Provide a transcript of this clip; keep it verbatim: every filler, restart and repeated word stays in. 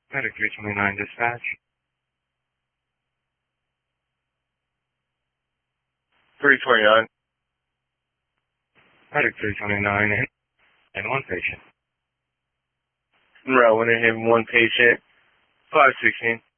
Medic three twenty-nine dispatch. three twenty-nine. Medic three twenty-nine and, and one patient. Monroe, went in here, one patient, five sixteen.